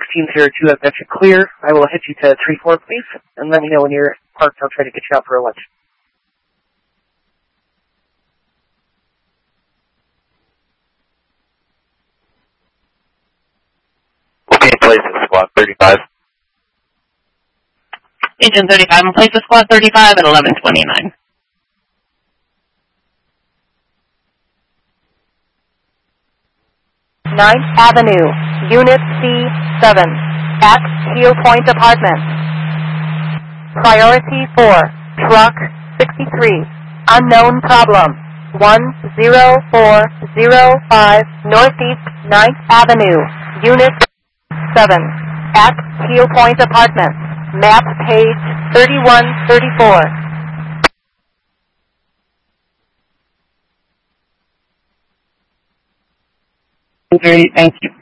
1602, I've got you clear. I will hit you to 3-4, please, and let me know when you're parked. I'll try to get you out for a lunch. We'll be in place at squad 35. Agent 35 in place at squad 35 at 1129. Ninth Avenue, Unit C7, at Teal Point Apartments. Priority 4, Truck 63, unknown problem, 10405 Northeast 9th Avenue, Unit 7, at Teal Point Apartments. Map page 3134. Great, thank you.